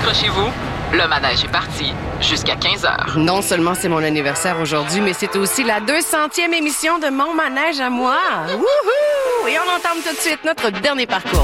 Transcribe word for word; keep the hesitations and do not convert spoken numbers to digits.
Accrochez-vous, le manège est parti jusqu'à quinze heures. Non seulement c'est mon anniversaire aujourd'hui, mais c'est aussi la deux centième émission de Mon manège à moi. Wouhou! Et on entame tout de suite notre dernier parcours.